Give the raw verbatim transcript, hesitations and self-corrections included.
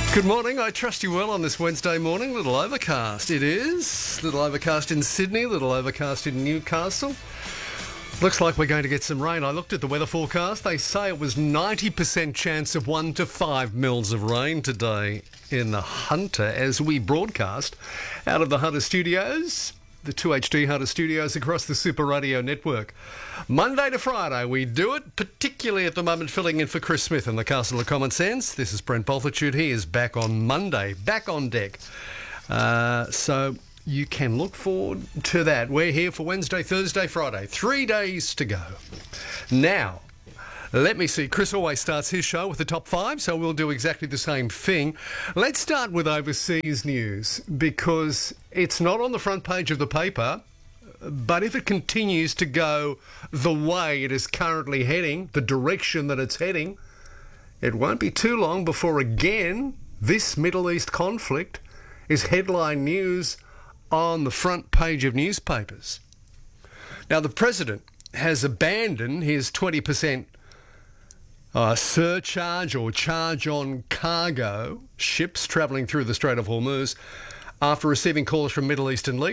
Good morning. I trust you well on this Wednesday morning. Little overcast it is. Little overcast in Sydney, little overcast in Newcastle. Looks like we're going to get some rain. I looked at the weather forecast. They say it was ninety percent chance of one to five mils of rain today in the Hunter as we broadcast out of the Hunter Studios, the two H D Hunter Studios across the Super Radio Network. Monday to Friday, we do it, particularly at the moment filling in for Chris Smith in the Castle of Common Sense. This is Brent Bultitude. He is back on Monday, back on deck. Uh, so you can look forward to that. We're here for Wednesday, Thursday, Friday. Three days to go. Now, let me see. Chris always starts his show with the top five, so we'll do exactly the same thing. Let's start with overseas news because it's not on the front page of the paper, but if it continues to go the way it is currently heading, the direction that it's heading, it won't be too long before again this Middle East conflict is headline news on the front page of newspapers. Now, the president has abandoned his twenty percent Uh, surcharge or charge on cargo ships travelling through the Strait of Hormuz after receiving calls from Middle Eastern leaders.